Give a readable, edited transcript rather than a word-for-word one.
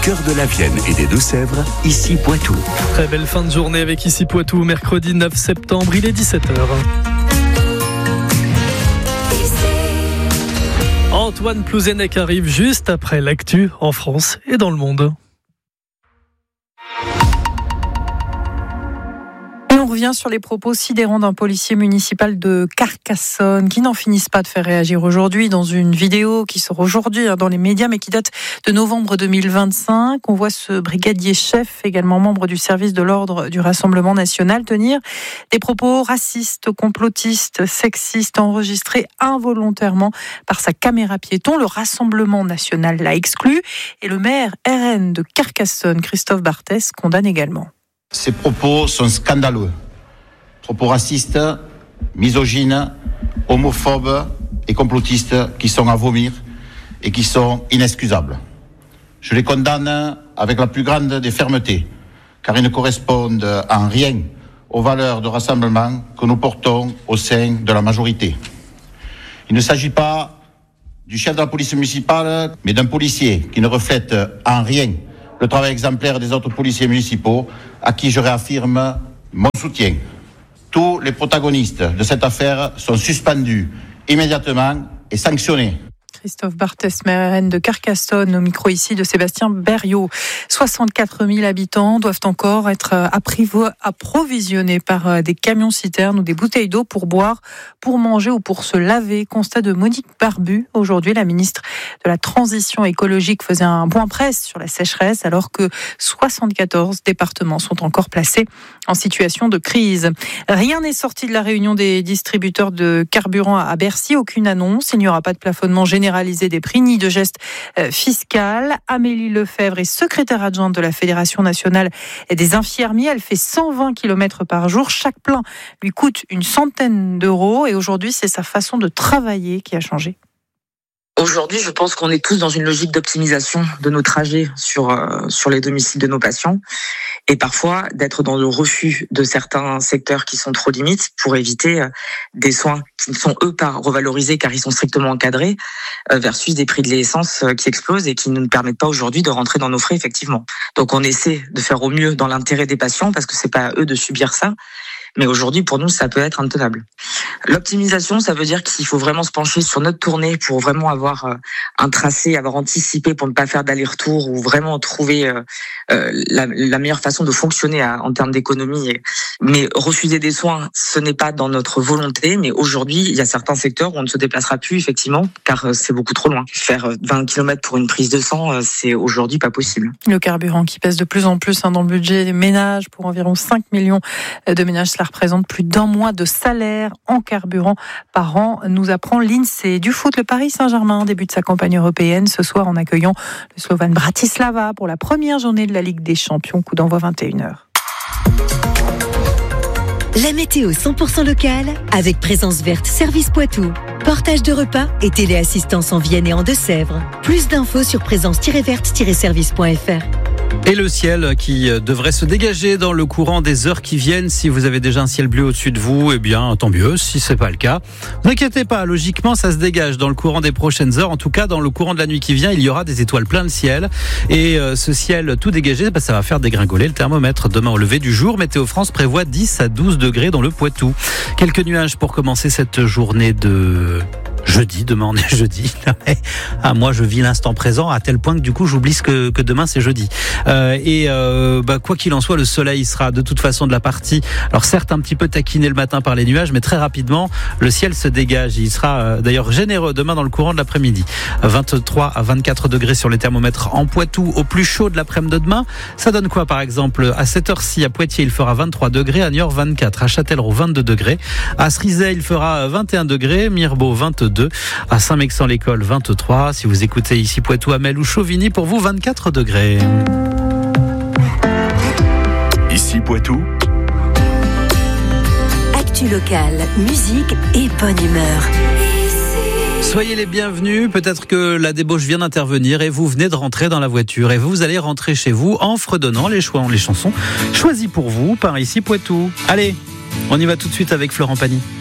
Cœur de la Vienne et des Deux-Sèvres, ici Poitou. Très belle fin de journée avec ici Poitou, mercredi 9 septembre, il est 17h. Antoine Plouzenec arrive juste après l'actu en France et dans le monde. On revient sur les propos sidérants d'un policier municipal de Carcassonne qui n'en finissent pas de faire réagir aujourd'hui dans une vidéo qui sort aujourd'hui dans les médias mais qui date de novembre 2025. On voit ce brigadier chef, également membre du service de l'ordre du Rassemblement national, tenir des propos racistes, complotistes, sexistes enregistrés involontairement par sa caméra piéton. Le Rassemblement national l'a exclu et le maire RN de Carcassonne, Christophe Barthès, condamne également. Ces propos sont scandaleux. Propos racistes, misogynes, homophobes et complotistes qui sont à vomir et qui sont inexcusables. Je les condamne avec la plus grande des fermetés, car ils ne correspondent en rien aux valeurs de rassemblement que nous portons au sein de la majorité. Il ne s'agit pas du chef de la police municipale, mais d'un policier qui ne reflète en rien le travail exemplaire des autres policiers municipaux, à qui je réaffirme mon soutien. Tous les protagonistes de cette affaire sont suspendus immédiatement et sanctionnés. Christophe Barthès, maire RN de Carcassonne, au micro ici de Sébastien Berriot. 64 000 habitants doivent encore être approvisionnés par des camions-citernes ou des bouteilles d'eau pour boire, pour manger ou pour se laver. Constat de Monique Barbu. Aujourd'hui, la ministre de la Transition écologique faisait un point presse sur la sécheresse alors que 74 départements sont encore placés en situation de crise. Rien n'est sorti de la réunion des distributeurs de carburant à Bercy. Aucune annonce. Il n'y aura pas de plafonnement généralisé des prix, ni de geste fiscal. Amélie Lefebvre est secrétaire adjointe de la Fédération nationale des infirmiers. Elle fait 120 km par jour. Chaque plein lui coûte une centaine d'euros. Et aujourd'hui, c'est sa façon de travailler qui a changé. Aujourd'hui, je pense qu'on est tous dans une logique d'optimisation de nos trajets sur les domiciles de nos patients et parfois d'être dans le refus de certains secteurs qui sont trop limites pour éviter des soins qui ne sont eux pas revalorisés car ils sont strictement encadrés versus des prix de l'essence qui explosent et qui ne nous permettent pas aujourd'hui de rentrer dans nos frais effectivement. Donc on essaie de faire au mieux dans l'intérêt des patients parce que c'est pas à eux de subir ça. Mais aujourd'hui, pour nous, ça peut être intenable. L'optimisation, ça veut dire qu'il faut vraiment se pencher sur notre tournée pour vraiment avoir un tracé, avoir anticipé pour ne pas faire d'aller-retour ou vraiment trouver la meilleure façon de fonctionner en termes d'économie. Mais refuser des soins, ce n'est pas dans notre volonté. Mais aujourd'hui, il y a certains secteurs où on ne se déplacera plus, effectivement, car c'est beaucoup trop loin. Faire 20 km pour une prise de sang, c'est aujourd'hui pas possible. Le carburant qui pèse de plus en plus dans le budget des ménages pour environ 5 millions de ménages. Ça représente plus d'un mois de salaire en carburant par an, nous apprend l'INSEE. Du foot, le Paris Saint-Germain débute sa campagne européenne ce soir en accueillant le Slovan Bratislava pour la première journée de la Ligue des Champions. Coup d'envoi 21h. La météo 100% locale avec Présence Verte Service Poitou. Portage de repas et téléassistance en Vienne et en Deux-Sèvres. Plus d'infos sur présence-verte-service.fr. Et le ciel qui devrait se dégager dans le courant des heures qui viennent. Si vous avez déjà un ciel bleu au-dessus de vous, eh bien, tant mieux. Si c'est pas le cas, ne vous inquiétez pas. Logiquement, ça se dégage dans le courant des prochaines heures. En tout cas, dans le courant de la nuit qui vient, il y aura des étoiles plein le ciel. Et ce ciel tout dégagé, ça va faire dégringoler le thermomètre. Demain au lever du jour, Météo France prévoit 10 à 12 degrés dans le Poitou. Quelques nuages pour commencer cette journée de jeudi. Demain, on est jeudi. Moi, je vis l'instant présent à tel point que du coup, j'oublie que demain, c'est jeudi. Quoi qu'il en soit, le soleil sera de toute façon de la partie. Alors certes, un petit peu taquiné le matin par les nuages, mais très rapidement, le ciel se dégage. Il sera d'ailleurs généreux demain dans le courant de l'après-midi. 23 à 24 degrés sur les thermomètres en Poitou. Au plus chaud de l'après-midi de demain, ça donne quoi par exemple? À cette heure-ci, à Poitiers, il fera 23 degrés. À Niort, 24. À Châtellerault, 22 degrés. À Cerizay, il fera 21 degrés. Mirebeau, 22. À Saint-Mexan-l'École, 23. Si vous écoutez ici Poitou, Amel ou Chauvigny, pour vous, 24 degrés. Ici Poitou. Actu locale, musique et bonne humeur. Soyez les bienvenus, peut-être que la débauche vient d'intervenir et vous venez de rentrer dans la voiture et vous allez rentrer chez vous en fredonnant les chansons choisies pour vous par ici Poitou. Allez, on y va tout de suite avec Florent Pagny.